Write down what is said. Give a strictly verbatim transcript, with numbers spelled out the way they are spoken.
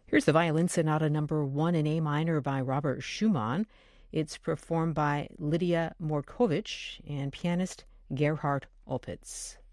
Here's the Violin Sonata number one in A minor by Robert Schumann. It's performed by Lydia Morkovich and pianist Gerhard Opitz.